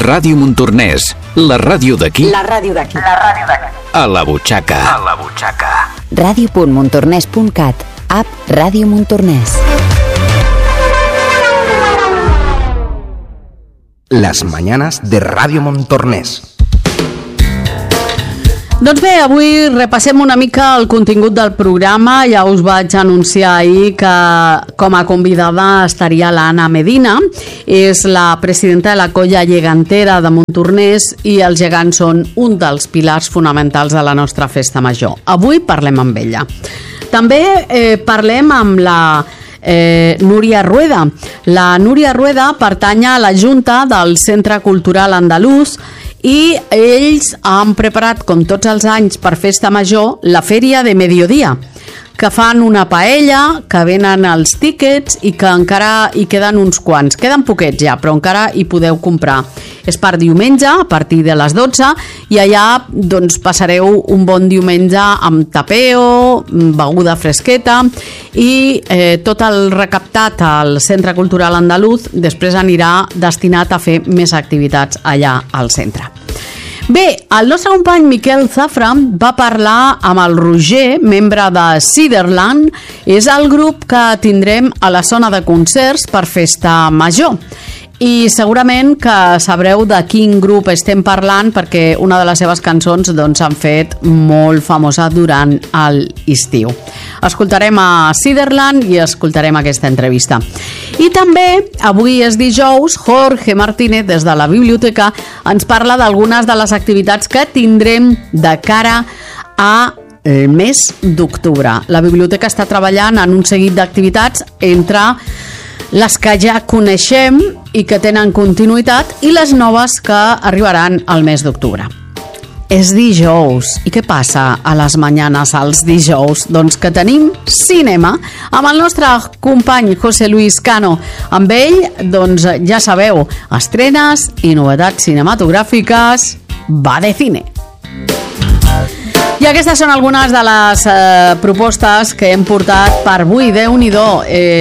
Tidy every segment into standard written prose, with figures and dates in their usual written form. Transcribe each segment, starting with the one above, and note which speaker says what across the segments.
Speaker 1: Ràdio Montornès, la ràdio d'aquí.
Speaker 2: La ràdio d'aquí.
Speaker 1: A la butxaca.
Speaker 2: Ràdio.montornès.cat. App Ràdio Montornès.
Speaker 3: Las mañanas de Radio Montornès.
Speaker 4: Doncs bé, avui repassem una mica el contingut del programa. Ja us vaig anunciar ahir que com a convidada estaria l'Anna Medina. És la presidenta de la colla gegantera de Montornès i els gegants són un dels pilars fonamentals de la nostra festa major. Avui parlem amb ella. També parlem amb la Núria Rueda. La Núria Rueda pertany a la Junta del Centre Cultural Andalús i ells han preparat, com tots els anys per Festa Major, la Fèria de Mediodía, que fan una paella, que venen els tíquets i que encara hi queden uns quants. Queden poquets ja, però encara hi podeu comprar. És per diumenge, a partir de les 12, i allà doncs, passareu un bon diumenge amb tapeo, beguda fresqueta, i tot el recaptat al Centre Cultural Andalús després anirà destinat a fer més activitats allà al centre. Bé, el nostre company Miquel Zafra va parlar amb el Roger, membre de Ciderland. És el grup que tindrem a la zona de concerts per Festa Major. I segurament que sabreu de quin grup estem parlant perquè una de les seves cançons doncs, s'han fet molt famosa durant l'estiu. Escoltarem a Ciderland i escoltarem aquesta entrevista. I també, avui és dijous, Jorge Martínez, des de la biblioteca, ens parla d'algunes de les activitats que tindrem de cara al mes d'octubre. La biblioteca està treballant en un seguit d'activitats entre les que ja coneixem i que tenen continuïtat i les noves que arribaran al mes d'octubre. És dijous. I què passa a les mañanes als dijous? Doncs que tenim cinema amb el nostre company José Luis Cano. Amb ell, doncs ja sabeu, estrenes i novetats cinematogràfiques. Va de cine! I aquestes són algunes de les propostes que hem portat per avui. Déu-n'hi-do,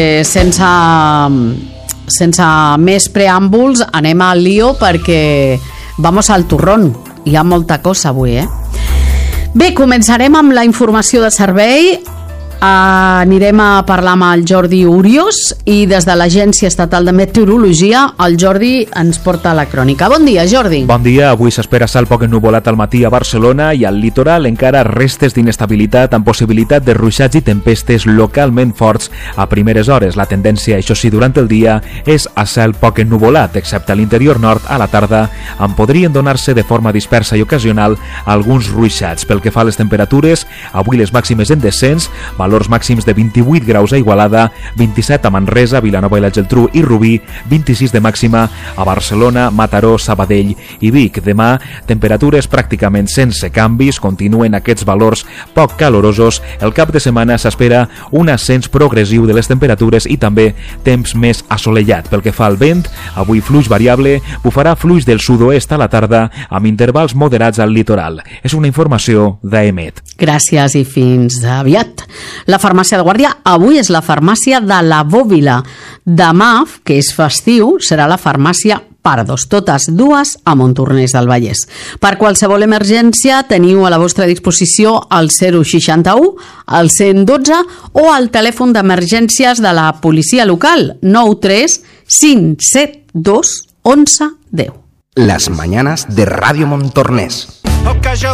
Speaker 4: sense més preàmbuls, anem al lío perquè vamos al turrón. Hi ha molta cosa avui, Bé, començarem amb la informació de servei. Anirem a parlar amb el Jordi Uriós i des de l'Agència Estatal de Meteorologia el Jordi ens porta la crònica. Bon dia, Jordi.
Speaker 5: Bon dia. Avui s'espera cel poc ennuvolat al matí a Barcelona i al litoral encara restes d'inestabilitat amb possibilitat de ruixats i tempestes localment forts a primeres hores. La tendència, això sí, durant el dia és a cel poc ennuvolat, excepte a l'interior nord a la tarda, on podrien donar-se de forma dispersa i ocasional alguns ruixats. Pel que fa a les temperatures, avui les màximes en descens, valors màxims de 28 graus a Igualada, 27 a Manresa, Vilanova i la Geltrú i Rubí, 26 de màxima a Barcelona, Mataró, Sabadell i Vic. Demà, temperatures pràcticament sense canvis, continuen aquests valors poc calorosos. El cap de setmana s'espera un ascens progressiu de les temperatures i també temps més assolellat. Pel que fa al vent, avui fluix variable, bufarà fluix del sud-oest a la tarda amb intervals moderats al litoral. És una informació d'AEMET.
Speaker 4: Gràcies i fins aviat. La farmàcia de Guàrdia avui és la farmàcia de la Bòbila. Demà, que és festiu, serà la farmàcia Pardos, totes dues a Montornès del Vallès. Per qualsevol emergència teniu a la vostra disposició el 061, el 112 o el telèfon d'emergències de la policia local 93 572 11 10.
Speaker 3: Las mañanas de Radio Montornès.